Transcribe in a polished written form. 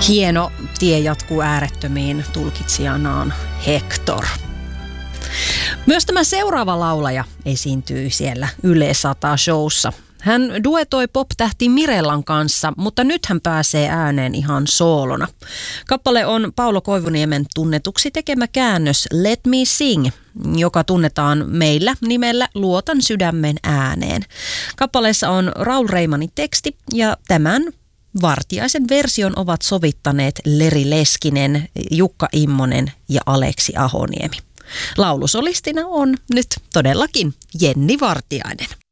Hieno tie jatkuu äärettömiin, tulkitsijana on Hector. Myös tämä seuraava laulaja esiintyy siellä Yle 100 showssa. Hän duetoi pop-tähti Mirellan kanssa, mutta nyt hän pääsee ääneen ihan soolona. Kappale on Paulo Koivuniemen tunnetuksi tekemä käännös Let Me Sing, joka tunnetaan meillä nimellä Luotan sydämen ääneen. Kappaleessa on Raul Reimanin teksti ja tämän Vartiaisen version ovat sovittaneet Leri Leskinen, Jukka Immonen ja Aleksi Ahoniemi. Laulusolistina on nyt todellakin Jenni Vartiainen.